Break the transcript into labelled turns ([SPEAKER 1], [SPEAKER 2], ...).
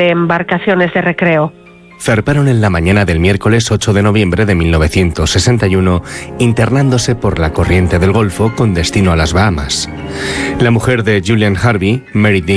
[SPEAKER 1] de embarcaciones de recreo.
[SPEAKER 2] Zarparon en la mañana del miércoles 8 de noviembre de 1961, internándose por la corriente del Golfo con destino a las Bahamas. La mujer de Julian Harvey, Mary Dean